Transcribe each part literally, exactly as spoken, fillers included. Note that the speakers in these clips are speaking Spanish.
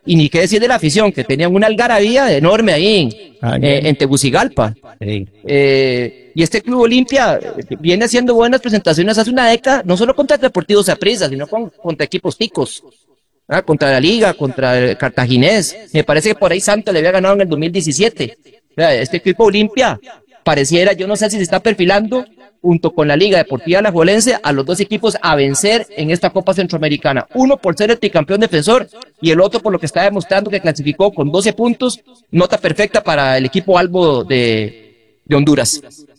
Y ni qué decir de la afición, que tenían una algarabía enorme ahí en, Ah, eh, en Tegucigalpa. sí. Eh, y este Club Olimpia eh, viene haciendo buenas presentaciones hace una década, no solo contra el Deportivo Saprissa, sino con, contra equipos ticos. ¿Ah? Contra la Liga, contra el Cartaginés. Me parece que por ahí Santos le había ganado en el dos mil diecisiete. O sea, este equipo Olimpia pareciera, yo no sé si se está perfilando, junto con la Liga Deportiva Alajuelense, a los dos equipos a vencer en esta Copa Centroamericana. Uno por ser el tricampeón defensor y el otro por lo que está demostrando que clasificó con doce puntos, nota perfecta para el equipo Albo de, de Honduras.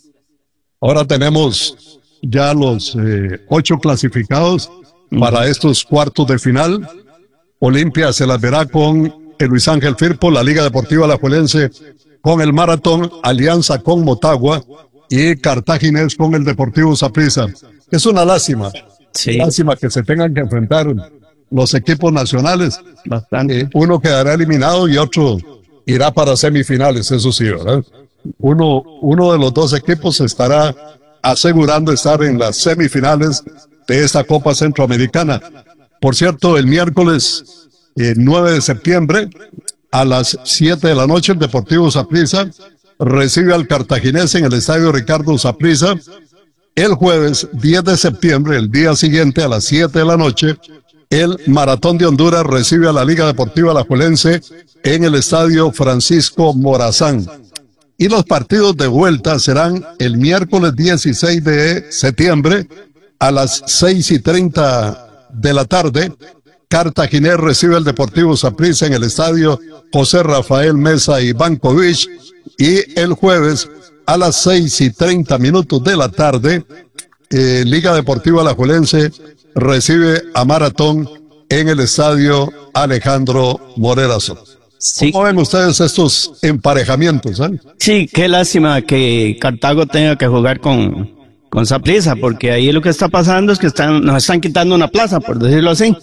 Ahora tenemos ya los eh, ocho clasificados para estos cuartos de final. Olimpia se las verá con el Luis Ángel Firpo, la Liga Deportiva Alajuelense con el Maratón, Alianza con Motagua y Cartaginés con el Deportivo Saprissa. Es una lástima, Sí. lástima que se tengan que enfrentar los equipos nacionales. Bastante. Eh, uno quedará eliminado y otro irá para semifinales, eso sí, ¿verdad? Uno, uno de los dos equipos estará asegurando estar en las semifinales de esta Copa Centroamericana. Por cierto, el miércoles eh, nueve de septiembre a las siete de la noche el Deportivo Saprissa recibe al Cartaginés en el Estadio Ricardo Saprissa. El jueves diez de septiembre, el día siguiente a las siete de la noche, el Maratón de Honduras recibe a la Liga Deportiva Alajuelense en el Estadio Francisco Morazán. Y los partidos de vuelta serán el miércoles dieciséis de septiembre a las seis y treinta de la tarde. Cartaginés recibe al Deportivo Saprissa en el Estadio José Rafael Mesa y Bankovic. Y el jueves a las seis y treinta minutos de la tarde, eh, Liga Deportiva Alajuelense recibe a Maratón en el Estadio Alejandro Morera Soto. Sí. ¿Cómo ven ustedes estos emparejamientos? Eh? Sí, qué lástima que Cartago tenga que jugar con, con Saprissa, porque ahí lo que está pasando es que están, nos están quitando una plaza, por decirlo así,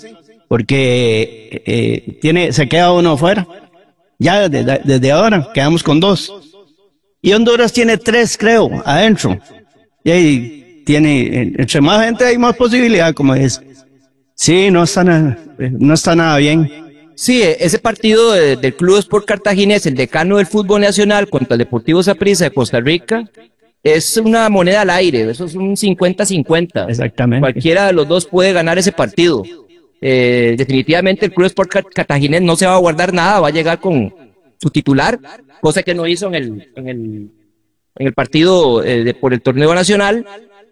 porque eh, tiene, se queda uno afuera. Ya desde, desde ahora quedamos con dos. Y Honduras tiene tres, creo, adentro. Y ahí tiene, entre más gente hay más posibilidad, como es. Sí, no está, na, no está nada bien. Sí, ese partido de, del Club Sport Cartaginés, el decano del fútbol nacional contra el Deportivo Saprissa de Costa Rica, es una moneda al aire, eso es un cincuenta cincuenta. Exactamente. Cualquiera de los dos puede ganar ese partido. Eh, definitivamente el Club Sport Cartaginés no se va a guardar nada, va a llegar con su titular, cosa que no hizo en el, en el, en el partido eh, de, por el torneo nacional.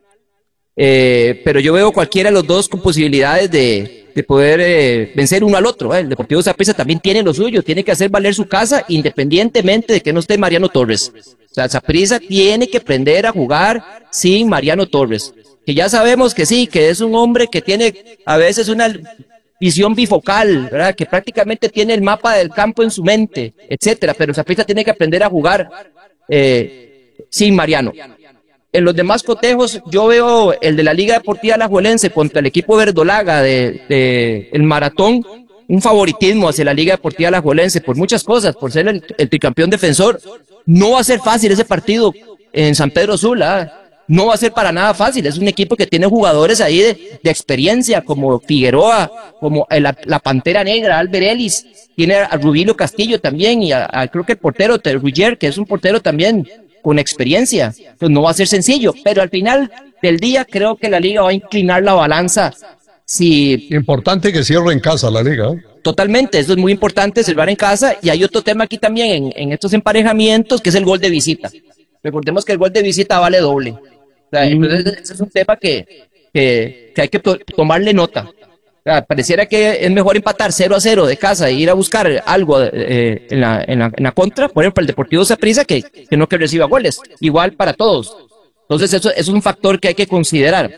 Eh, pero yo veo cualquiera de los dos con posibilidades de, de poder eh, vencer uno al otro. ¿eh? El Deportivo Saprissa también tiene lo suyo, tiene que hacer valer su casa independientemente de que no esté Mariano Torres. O sea, Saprissa tiene que aprender a jugar sin Mariano Torres, que ya sabemos que sí, que es un hombre que tiene a veces una visión bifocal, ¿verdad? Que prácticamente tiene el mapa del campo en su mente, etcétera, pero Saprissa tiene que aprender a jugar eh, sin Mariano. En los demás cotejos, yo veo el de la Liga Deportiva Alajuelense contra el equipo verdolaga de, de el Maratón, un favoritismo hacia la Liga Deportiva Alajuelense por muchas cosas, por ser el, el tricampeón defensor. No va a ser fácil ese partido en San Pedro Sula, no va a ser para nada fácil. Es un equipo que tiene jugadores ahí de, de experiencia, como Figueroa, como la, la Pantera Negra, Albert Ellis, tiene a Rubilio Castillo también, y a, a, creo que el portero Terruyer, que es un portero también con experiencia. Pues no va a ser sencillo, pero al final del día creo que la liga va a inclinar la balanza. Si Importante que cierre en casa la liga. ¿eh? Totalmente, eso es muy importante, cerrar en casa. Y hay otro tema aquí también en, en estos emparejamientos, que es el gol de visita. Recordemos que el gol de visita vale doble. O sea, mm. Entonces ese es un tema que, que, que hay que to tomarle nota. O sea, pareciera que es mejor empatar cero a cero de casa e ir a buscar algo eh, en, la, en, la, en la contra, por ejemplo, el Deportivo Saprissa, que, que no que reciba goles. Igual para todos. Entonces eso, eso es un factor que hay que considerar.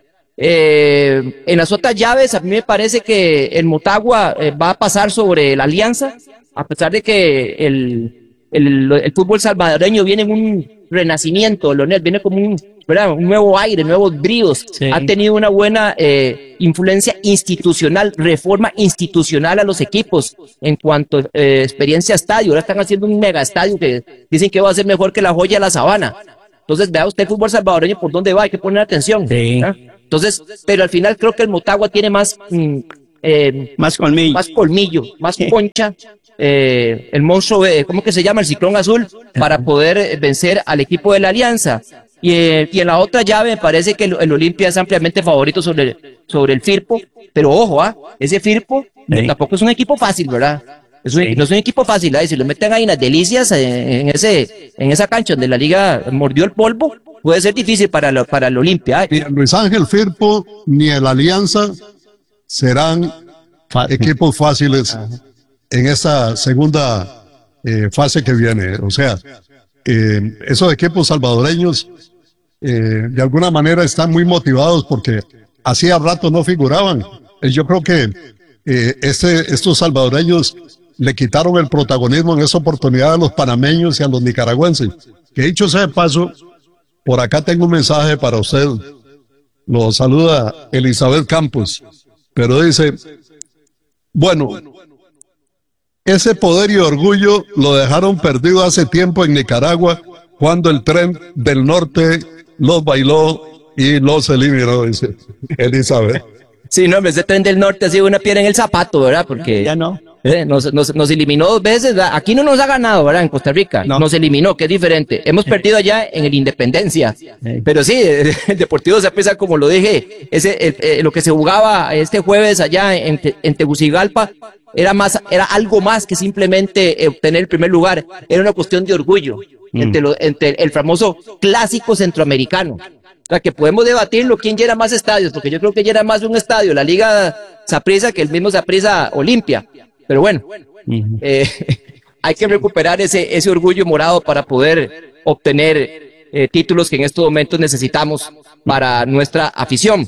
Eh, en las otras llaves, a mí me parece que el Motagua eh, va a pasar sobre la Alianza, a pesar de que el, el, el fútbol salvadoreño viene en un renacimiento, Leonel, viene como un, ¿verdad? Un nuevo aire, nuevos bríos. Sí. Ha tenido una buena eh, influencia institucional, reforma institucional a los equipos en cuanto a eh, experiencia estadio. Ahora están haciendo un mega estadio que dicen que va a ser mejor que la Joya de la Sabana. Entonces, vea usted el fútbol salvadoreño por dónde va, hay que poner atención. Sí. ¿eh? Entonces, pero al final creo que el Motagua tiene más, mm, eh, más colmillo, más colmillo, más concha, eh, el monstruo, eh, ¿cómo que se llama? El Ciclón Azul, para poder eh, vencer al equipo de la Alianza. Y, eh, y en la otra llave me parece que el, el Olimpia es ampliamente favorito sobre, sobre el Firpo, pero ojo, ¿ah? Ese Firpo sí. tampoco es un equipo fácil, ¿verdad? Es un, sí. No es un equipo fácil, ¿eh? Si lo meten ahí unas delicias en, en, ese, en esa cancha donde la liga mordió el polvo, puede ser difícil para, lo, para el Olimpia. Ni Luis Ángel Firpo ni el Alianza serán Fácil. equipos fáciles Ajá. en esa segunda eh, fase que viene. O sea, eh, esos equipos salvadoreños eh, de alguna manera están muy motivados porque hacía rato no figuraban. Yo creo que eh, este, estos salvadoreños le quitaron el protagonismo en esa oportunidad a los panameños y a los nicaragüenses. Que dicho sea de paso, por acá tengo un mensaje para usted. Lo saluda Elizabeth Campos, pero dice, bueno, ese poder y orgullo lo dejaron perdido hace tiempo en Nicaragua cuando el tren del norte los bailó y los eliminó, dice Elizabeth. Sí, no, ese tren del norte ha sido una piedra en el zapato, ¿verdad? Porque ya no. Eh, nos, nos, nos eliminó dos veces, ¿verdad? Aquí no nos ha ganado, ¿verdad? En Costa Rica. No. Nos eliminó, que es diferente. Hemos perdido allá en el Independencia. Sí. Pero sí, el, el Deportivo Saprissa, como lo dije, ese, el, el, lo que se jugaba este jueves allá en, en Tegucigalpa era más, era algo más que simplemente obtener el primer lugar. Era una cuestión de orgullo mm. entre, lo, entre el famoso clásico centroamericano. O sea, que podemos debatirlo quién llena más estadios, porque yo creo que llena más de un estadio la Liga Saprissa que el mismo Saprissa Olimpia. Pero bueno, uh-huh. eh, hay que recuperar ese, ese orgullo morado para poder obtener eh, títulos que en estos momentos necesitamos para nuestra afición.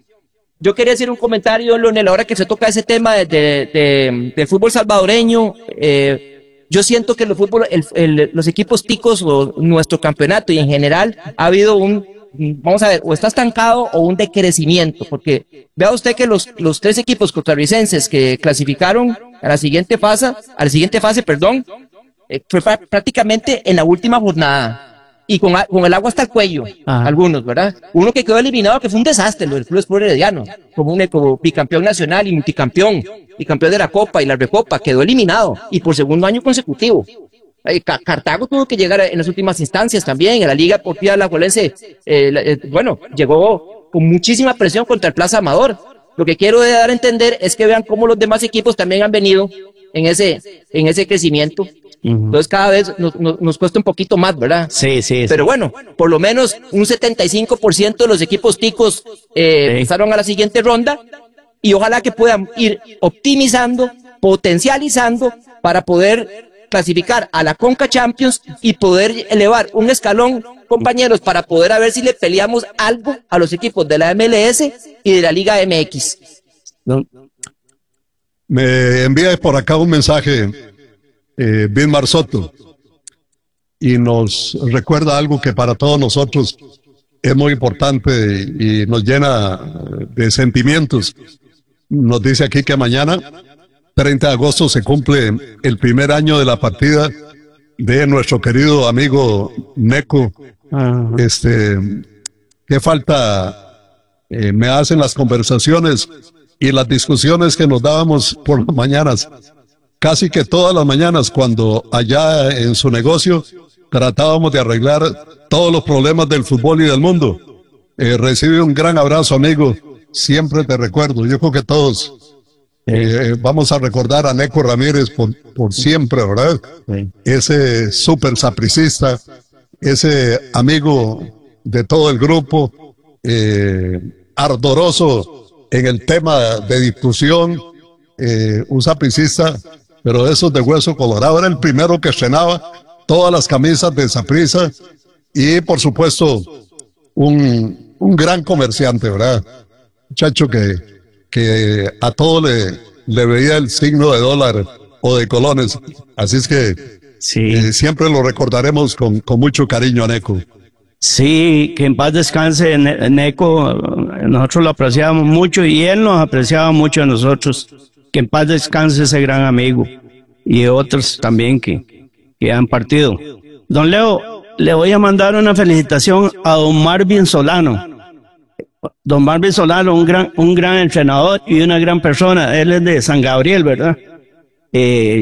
Yo quería hacer un comentario, Leonel, ahora que se toca ese tema de, de, de, del fútbol salvadoreño. Eh, yo siento que los, fútbol, el, el, los equipos ticos o nuestro campeonato y en general ha habido un, vamos a ver, o está estancado o un decrecimiento, porque vea usted que los, los tres equipos costarricenses que clasificaron a la siguiente fase, a la siguiente fase, perdón, eh, fue prácticamente en la última jornada y con, con el agua hasta el cuello, Ajá. algunos, ¿verdad? Uno que quedó eliminado, que fue un desastre, lo del Club Sport Herediano, como un como bicampeón nacional y multicampeón, y campeón de la Copa y la Recopa, quedó eliminado y por segundo año consecutivo. Cartago tuvo que llegar en las últimas instancias también, en la Liga Deportiva Alajuelense, eh, eh, bueno, llegó con muchísima presión contra el Plaza Amador. Lo que quiero dar a entender es que vean cómo los demás equipos también han venido en ese, en ese crecimiento. Uh-huh. Entonces cada vez nos, nos, nos cuesta un poquito más, ¿verdad? Sí, sí. Pero sí. bueno, por lo menos un setenta y cinco por ciento de los equipos ticos eh, sí. pasaron a la siguiente ronda y ojalá que puedan ir optimizando, potencializando para poder clasificar a la Conca Champions y poder elevar un escalón, compañeros, para poder a ver si le peleamos algo a los equipos de la M L S y de la Liga M X. ¿No? Me envía por acá un mensaje eh, Vilmar Soto y nos recuerda algo que para todos nosotros es muy importante y nos llena de sentimientos. Nos dice aquí que mañana treinta de agosto se cumple el primer año de la partida de nuestro querido amigo Neco. Uh-huh. Este, qué falta eh, me hacen las conversaciones y las discusiones que nos dábamos por las mañanas. Casi que todas las mañanas cuando allá en su negocio tratábamos de arreglar todos los problemas del fútbol y del mundo. Eh, recibe un gran abrazo, amigo. Siempre te recuerdo. Yo creo que todos Eh, vamos a recordar a Neco Ramírez por, por siempre, ¿verdad? Sí. Ese súper sapricista, ese amigo de todo el grupo, eh, ardoroso en el tema de discusión, eh, un sapricista, pero esos de hueso colorado. Era el primero que estrenaba todas las camisas de Saprissa y, por supuesto, un, un gran comerciante, ¿verdad? Muchacho que que a todo le, le veía el signo de dólar o de colones. Así es que sí. eh, siempre lo recordaremos con, con mucho cariño a Neco. Sí, que en paz descanse Neco. Nosotros lo apreciábamos mucho y él nos apreciaba mucho a nosotros. Que en paz descanse ese gran amigo y otros también que, que han partido. Don Leo, le voy a mandar una felicitación a don Marvin Solano. don Barbie Solano, un gran, un gran entrenador y una gran persona. Él es de San Gabriel, ¿verdad? Eh,